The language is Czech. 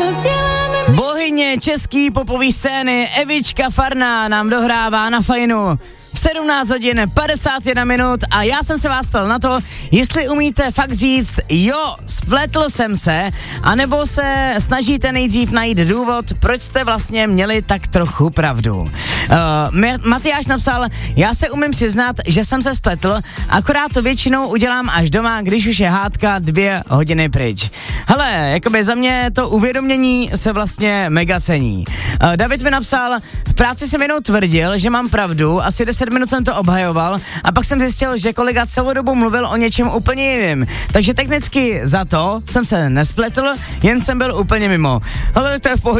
Bohyně český popový scény Evička Farná nám dohrává na Fajnu v 17 hodin 51 minut a já jsem se vás ptal na to, jestli umíte fakt říct, jo, spletl jsem se, anebo se snažíte nejdřív najít důvod, proč jste vlastně měli tak trochu pravdu. Matyáš napsal, já se umím přiznat, že jsem se spletl, akorát to většinou udělám až doma, když už je hádka 2 hodiny pryč. Hele, jakoby za mě to uvědomění se vlastně mega cení. David mi napsal, v práci jsem jenom tvrdil, že mám pravdu, asi 10 minut jsem to obhajoval a pak jsem zjistil, že kolega celou dobu mluvil o něčem úplně jiným. Takže technicky za to jsem se nespletl, jen jsem byl úplně mimo. Ale to je v pohodě.